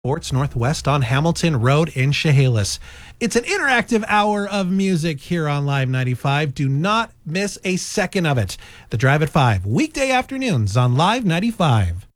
Sports Northwest on Hamilton Road in Chehalis. It's an interactive hour of music here on Live 95. Do not miss a second of it. The Drive at 5, weekday afternoons on Live 95.